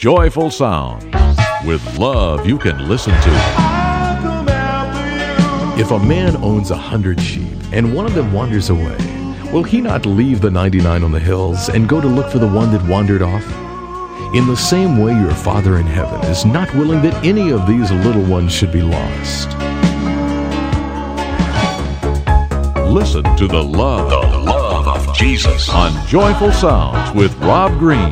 Joyful Sounds, with love you can listen to. If a man owns 100 sheep and one of them wanders away, will he not leave the 99 on the hills and go to look for the one that wandered off? In the same way, your Father in heaven is not willing that any of these little ones should be lost. Listen to the love of Jesus on Joyful Sounds with Rob Green.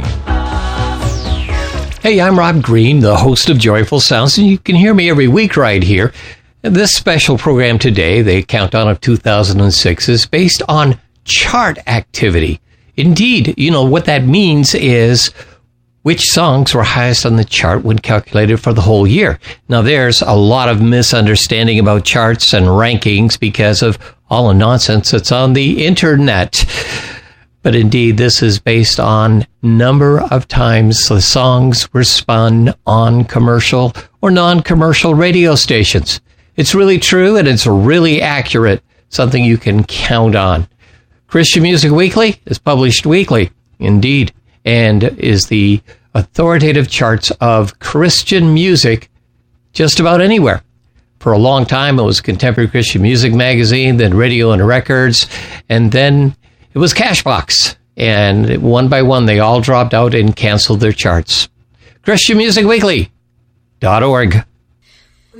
Hey, I'm Rob Green, the host of Joyful Sounds, and you can hear me every week right here. This special program today, the Countdown of 2006, is based on chart activity. Indeed, you know, what that means is which songs were highest on the chart when calculated for the whole year. Now, there's a lot of misunderstanding about charts and rankings because of all the nonsense that's on the internet. But indeed, this is based on number of times the songs were spun on commercial or non-commercial radio stations. It's really true, and it's really accurate, something you can count on. Christian Music Weekly is published weekly, indeed, and is the authoritative charts of Christian music just about anywhere. For a long time, it was Contemporary Christian Music Magazine, then Radio and Records, and then it was Cashbox. And one by one, they all dropped out and canceled their charts. ChristianMusicWeekly.org.